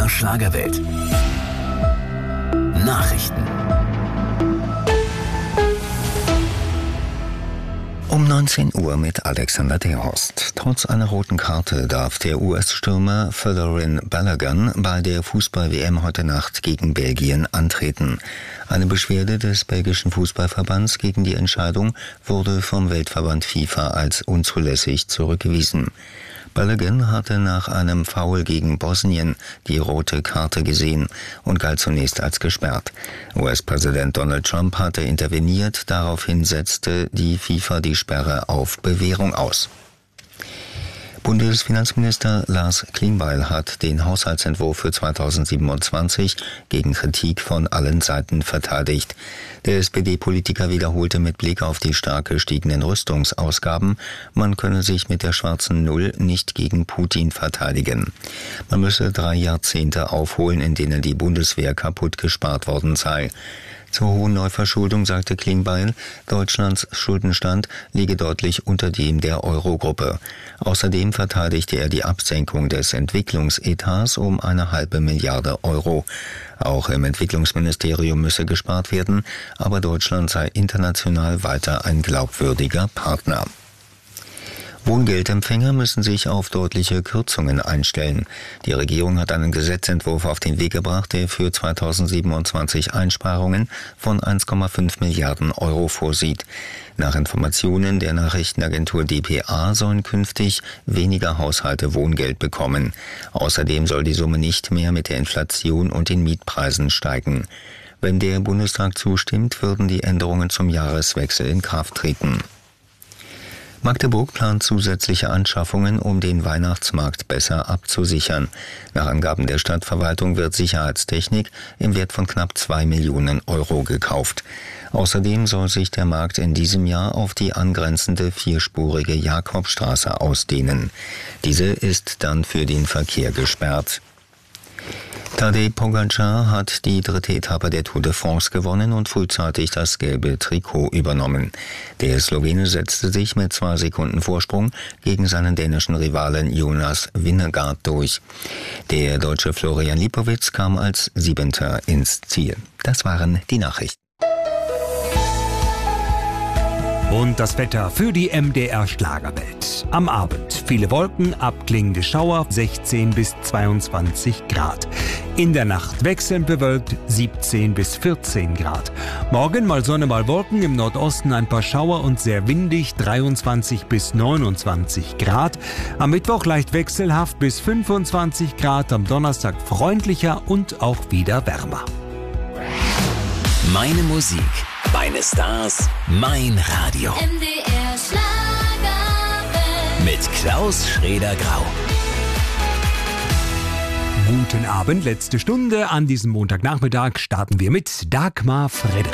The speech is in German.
Schlagerwelt. Nachrichten. Um 19 Uhr mit Alexander Derhorst. Trotz einer roten Karte darf der US-Stürmer Folarin Balogun bei der Fußball-WM heute Nacht gegen Belgien antreten. Eine Beschwerde des belgischen Fußballverbands gegen die Entscheidung wurde vom Weltverband FIFA als unzulässig zurückgewiesen. Balogun hatte nach einem Foul gegen Bosnien die rote Karte gesehen und galt zunächst als gesperrt. US-Präsident Donald Trump hatte interveniert, daraufhin setzte die FIFA die Sperre auf Bewährung aus. Bundesfinanzminister Lars Klingbeil hat den Haushaltsentwurf für 2027 gegen Kritik von allen Seiten verteidigt. Der SPD-Politiker wiederholte mit Blick auf die stark gestiegenen Rüstungsausgaben, man könne sich mit der schwarzen Null nicht gegen Putin verteidigen. Man müsse 3 Jahrzehnte aufholen, in denen die Bundeswehr kaputt gespart worden sei. Zur hohen Neuverschuldung sagte Klingbeil, Deutschlands Schuldenstand liege deutlich unter dem der Eurogruppe. Außerdem verteidigte er die Absenkung des Entwicklungsetats um 1,5 Milliarde Euro. Auch im Entwicklungsministerium müsse gespart werden, aber Deutschland sei international weiter ein glaubwürdiger Partner. Wohngeldempfänger müssen sich auf deutliche Kürzungen einstellen. Die Regierung hat einen Gesetzentwurf auf den Weg gebracht, der für 2027 Einsparungen von 1,5 Milliarden Euro vorsieht. Nach Informationen der Nachrichtenagentur dpa sollen künftig weniger Haushalte Wohngeld bekommen. Außerdem soll die Summe nicht mehr mit der Inflation und den Mietpreisen steigen. Wenn der Bundestag zustimmt, würden die Änderungen zum Jahreswechsel in Kraft treten. Magdeburg plant zusätzliche Anschaffungen, um den Weihnachtsmarkt besser abzusichern. Nach Angaben der Stadtverwaltung wird Sicherheitstechnik im Wert von knapp 2 Millionen Euro gekauft. Außerdem soll sich der Markt in diesem Jahr auf die angrenzende 4-spurige Jakobstraße ausdehnen. Diese ist dann für den Verkehr gesperrt. Tadej Pogačar hat die 3. Etappe der Tour de France gewonnen und frühzeitig das gelbe Trikot übernommen. Der Slowene setzte sich mit 2 Sekunden Vorsprung gegen seinen dänischen Rivalen Jonas Vingegaard durch. Der Deutsche Florian Lipowitz kam als 7. ins Ziel. Das waren die Nachrichten. Und das Wetter für die MDR Schlagerwelt. Am Abend viele Wolken, abklingende Schauer, 16 bis 22 Grad. In der Nacht wechselnd bewölkt, 17 bis 14 Grad. Morgen mal Sonne, mal Wolken, im Nordosten ein paar Schauer und sehr windig, 23 bis 29 Grad. Am Mittwoch leicht wechselhaft bis 25 Grad, am Donnerstag freundlicher und auch wieder wärmer. Meine Musik, meine Stars, mein Radio. MDR Schlagerwelt. Mit Klaus Schraeder-Grau. Guten Abend, letzte Stunde. An diesem Montagnachmittag starten wir mit Dagmar Frederik.